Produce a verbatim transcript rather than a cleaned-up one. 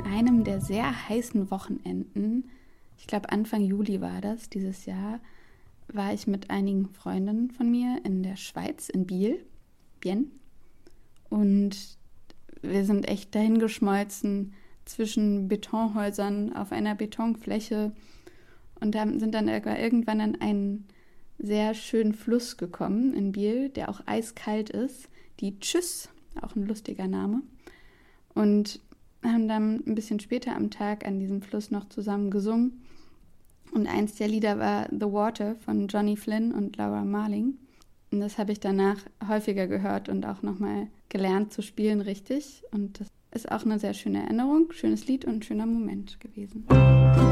einem der sehr heißen Wochenenden, ich glaube Anfang Juli war das dieses Jahr, war ich mit einigen Freundinnen von mir in der Schweiz, in Biel, Bienne. Und wir sind echt dahin geschmolzen zwischen Betonhäusern auf einer Betonfläche und sind dann irgendwann an einen sehr schönen Fluss gekommen in Biel, der auch eiskalt ist, die Tschüss, auch ein lustiger Name. Und haben dann ein bisschen später am Tag an diesem Fluss noch zusammen gesungen. Und eins der Lieder war The Water von Johnny Flynn und Laura Marling. Und das habe ich danach häufiger gehört und auch nochmal gelernt zu spielen richtig. Und das ist auch eine sehr schöne Erinnerung, schönes Lied und ein schöner Moment gewesen.